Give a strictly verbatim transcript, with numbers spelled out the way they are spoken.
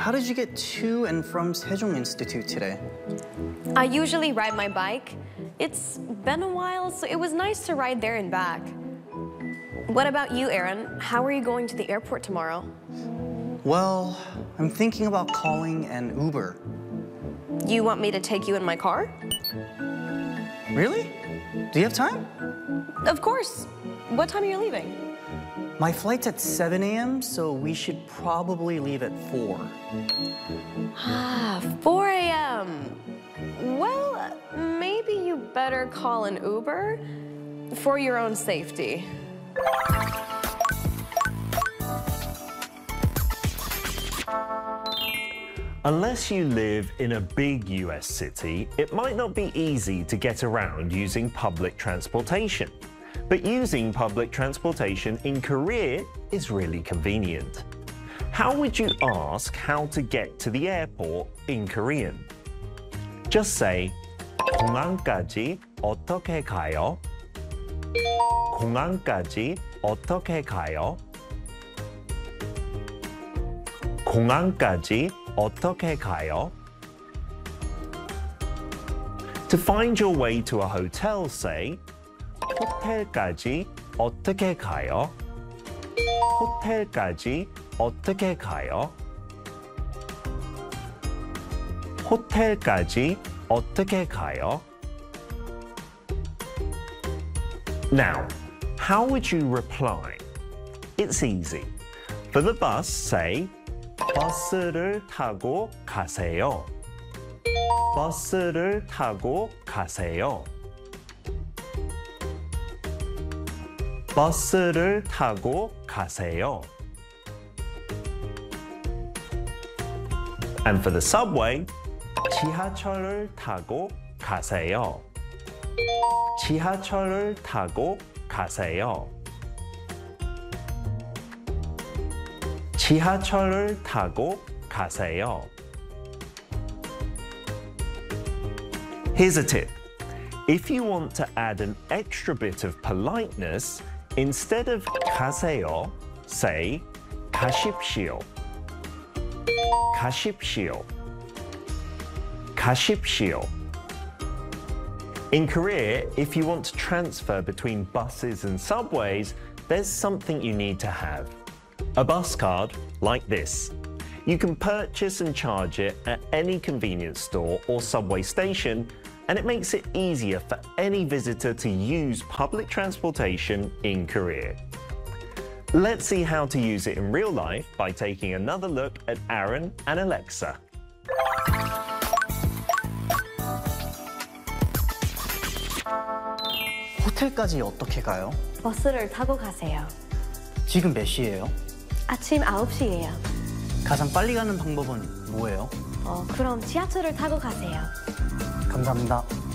how did you get to and from Sejong Institute today? I usually ride my bike. It's been a while, so it was nice to ride there and back. What about you, Aaron? How are you going to the airport tomorrow? Well, I'm thinking about calling an Uber. You want me to take you in my car? Really? Do you have time? Of course. What time are you leaving? My flight's at seven A M, so we should probably leave at four. Ah, four A M Well, maybe you better call an Uber for your own safety. Unless you live in a big U S city, it might not be easy to get around using public transportation. But using public transportation in Korea is really convenient. How would you ask how to get to the airport in Korean? Just say, 공항까지 어떻게 가요? 공항까지 어떻게 가요? 공항까지 어떻게 가요? To find your way to a hotel, say, 호텔까지 어떻게 가요? 호텔까지 어떻게 가요? 호텔까지 어떻게 가요? Now, how would you reply? It's easy. For the bus, say, 버스를 타고 가세요. 버스를 타고 가세요. 버스를 타고 가세요. And for the subway, 지하철을 타고 가세요. 지하철을 타고 가세요. 지하철을 타고 가세요. Here's a tip. If you want to add an extra bit of politeness, instead of 가세요, say 가십시오. 가십시오. 가십시오. In Korea, if you want to transfer between buses and subways, there's something you need to have. A bus card like this. You can purchase and charge it at any convenience store or subway station, and it makes it easier for any visitor to use public transportation in Korea. Let's see how to use it in real life by taking another look at Aaron and Alexa. 호텔까지 어떻게 가요? 버스를 타고 가세요. 지금 몇 시예요? 아침 아홉 시예요. 가장 빨리 가는 방법은 뭐예요? 어, 그럼 지하철을 타고 가세요. 감사합니다.